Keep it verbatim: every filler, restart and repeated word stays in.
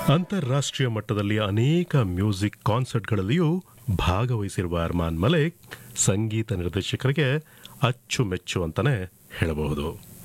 ಅಂತಾರಾಷ್ಟ್ರೀಯ ಮಟ್ಟದಲ್ಲಿ ಅನೇಕ ಮ್ಯೂಸಿಕ್ ಕಾನ್ಸರ್ಟ್ಗಳಲ್ಲಿಯೂ ಭಾಗವಹಿಸಿರುವ ಅರ್ಮಾನ್ ಮಲಿಕ್ ಸಂಗೀತ ನಿರ್ದೇಶಕರಿಗೆ ಅಚ್ಚುಮೆಚ್ಚು ಅಂತಾನೆ ಹೇಳಬಹುದು.